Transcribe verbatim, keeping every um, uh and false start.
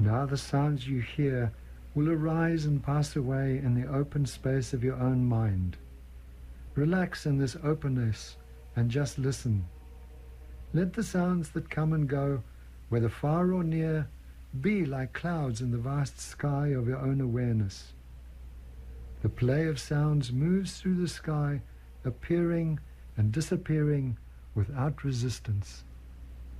Now the sounds you hear will arise and pass away in the open space of your own mind. Relax in this openness and just listen. Let the sounds that come and go, whether far or near, be like clouds in the vast sky of your own awareness. The play of sounds moves through the sky, appearing and disappearing without resistance.